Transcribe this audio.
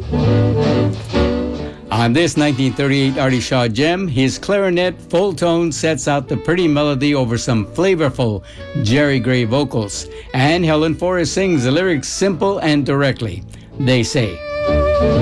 On this 1938 Artie Shaw gem, his clarinet full tone sets out the pretty melody over some flavorful Jerry Gray vocals, and Helen Forrest sings the lyrics simple and directly. They say,